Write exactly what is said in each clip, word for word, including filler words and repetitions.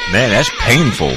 Man, that's painful.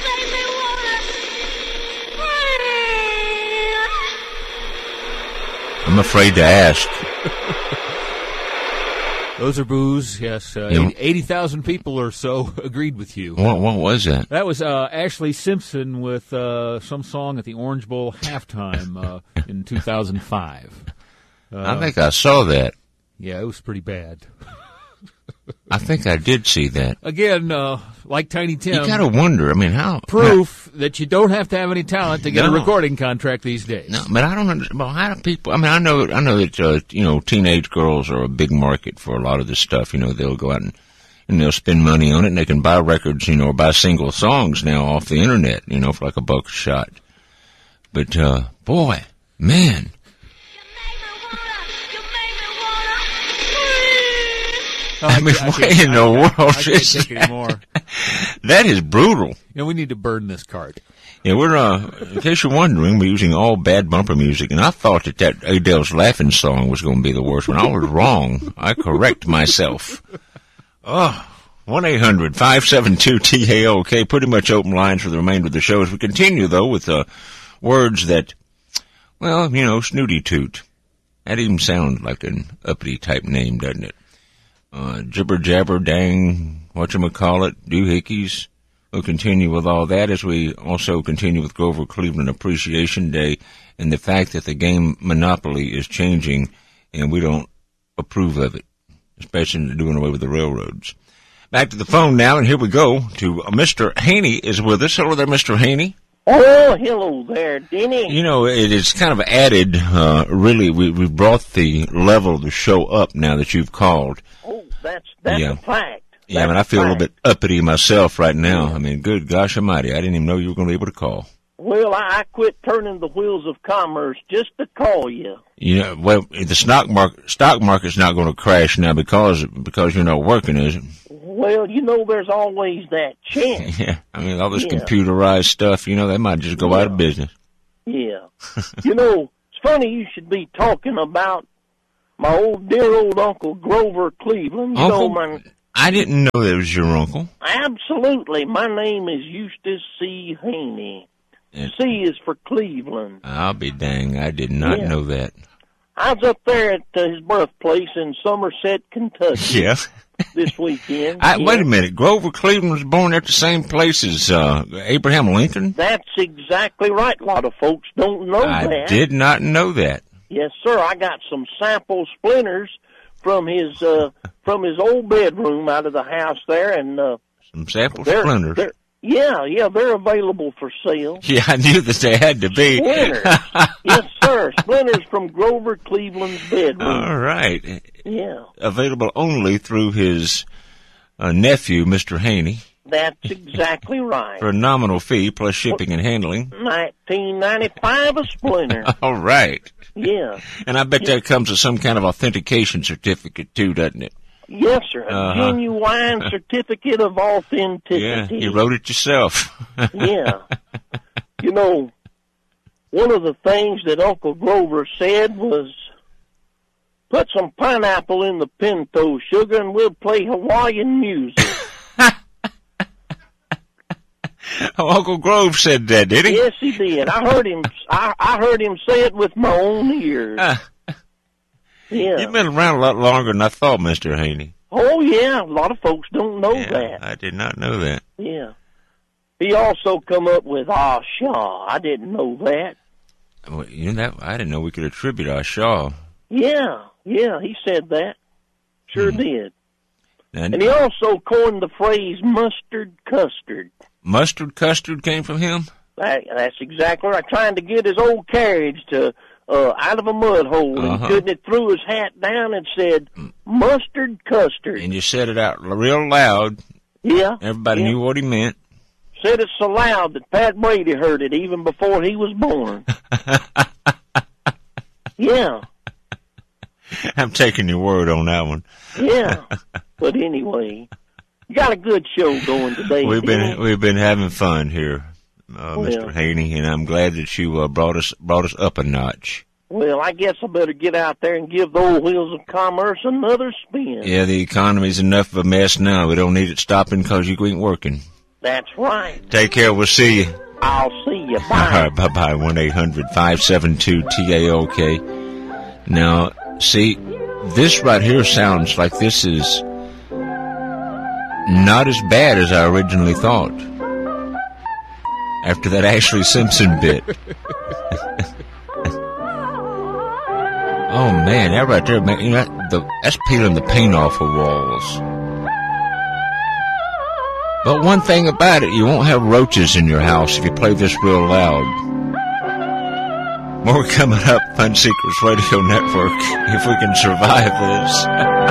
I'm afraid to ask. Those are boos, yes. Uh, Yeah. eighty thousand people or so agreed with you. What, what was that? That was uh, Ashley Simpson with uh, some song at the Orange Bowl halftime uh, in two thousand five. Uh, I think I saw that. Yeah, it was pretty bad. I think I did see that. Again, uh, like Tiny Tim, You gotta wonder, I mean, how... proof that you don't have to have any talent to get No. a recording contract these days. No, but I don't understand. Well, how do people? I mean, I know, I know that uh, you know, teenage girls are a big market for a lot of this stuff. You know, they'll go out and, and they'll spend money on it, and they can buy records, you know, or buy single songs now off the internet, you know, for like a buck a shot. But uh, boy, man, Oh, I mean, can't- what can't- in the I can't- world I can't is take it anymore. that is brutal. You know, we need to burn this card. Yeah, we're, uh, in case you're wondering, we're using all bad bumper music, and I thought that that Adele's Laughing song was going to be the worst one. I was wrong. I correct myself. Oh, one eight hundred five seven two T A O K, pretty much open lines for the remainder of the show as we continue, though, with uh, words that, well, you know, snooty toot. That even sounds like an uppity type name, doesn't it? Uh, jibber jabber dang, whatchamacallit, doohickeys. We'll continue with all that as we also continue with Grover Cleveland Appreciation Day and the fact that the game Monopoly is changing and we don't approve of it, especially doing away with the railroads. Back to the phone now, and here we go to uh, Mister Haney is with us. Hello there, Mister Haney. Oh, hello there, Denny. You know, it is kind of added, uh, really, we, we brought the level of the show up now that you've called. Oh, that's that's Yeah. a fact. Yeah, That's I mean, I feel a little fact. bit uppity myself right now. I mean, good gosh almighty, I didn't even know you were going to be able to call. Well, I, I quit turning the wheels of commerce just to call you. You know, well, the stock market stock market's not going to crash now because because you're not working, is it? Well, you know, there's always that chance. Yeah, I mean, all this Yeah. computerized stuff, you know, they might just go out of business. Yeah. You know, it's funny you should be talking about my old, dear old Uncle Grover Cleveland. You Uncle? know, my, I didn't know that was your uncle. absolutely, my name is Eustace C. Haney. And C is for Cleveland. I'll be dang, I did not Yeah. know that. I was up there at uh, his birthplace in Somerset, Kentucky Yeah. this weekend. I, Yeah. Wait a minute, Grover Cleveland was born at the same place as uh, Abraham Lincoln? That's exactly right. A lot of folks don't know I that. did not know that. Yes, sir. I got some sample splinters from his uh, from his old bedroom out of the house there, and uh, Some sample they're, splinters. they're yeah, yeah, they're available for sale. Yeah, I knew that they had to be. Splinters, yes, sir. Splinters from Grover Cleveland's bedroom. All right. Yeah, Available only through his uh, nephew, Mister Haney, that's exactly right. for a nominal fee plus shipping and handling. Nineteen ninety-five a splinter. All right. Yeah, And I bet that comes with some kind of authentication certificate, too, doesn't it? yes, sir. A Uh-huh. genuine certificate of authenticity. Yeah, you wrote it yourself. Yeah. You know, one of the things that Uncle Grover said was, put some pineapple in the pinto sugar and we'll play Hawaiian music. Oh, Uncle Grove said that, did he? Yes, he did. I heard him. I, I heard him say it with my own ears. Uh, Yeah. You've been around a lot longer than I thought, Mister Haney. Oh, yeah. A lot of folks don't know Yeah, that. I did not know that. Yeah. He also come up with Ah Shaw. I didn't know that. Well, you know that I didn't know we could attribute our Shaw. Yeah, yeah. He said that. Sure Mhm. did. And And he also coined the phrase mustard custard. mustard custard came from him? That, that's exactly right. Trying to get his old carriage to uh, out of a mud hole, Uh-huh. and couldn't threw his hat down and said mustard custard. And you said it out real loud. Yeah, Everybody yeah. knew what he meant. Said it so loud that Pat Brady heard it even before he was born. Yeah, I'm taking your word on that one. yeah. But anyway, you got a good show going today. We've been didn't you? we've been having fun here, uh, Well. Mister Haney, and I'm glad that you uh, brought us brought us up a notch. Well, I guess I better get out there and give the old wheels of commerce another spin. Yeah, the economy's enough of a mess now. We don't need it stopping because you ain't working. That's right. Take care. We'll see you. I'll see you. Bye. All right, bye-bye. one eight hundred five seven two T A O K. Now, see, this right here sounds like this is not as bad as I originally thought. After that Ashley Simpson bit. Oh, man, that right there, man, you know, that, the, that's peeling the paint off of walls. But one thing about it, you won't have roaches in your house if you play this real loud. More coming up, Fun Seekers Radio Network, if we can survive this.